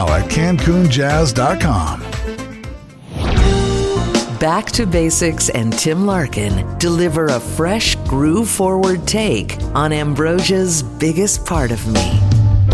at CancunJazz.com. Back to Basics and Tim Larkin deliver a fresh, groove-forward take on Ambrosia's Biggest Part of Me.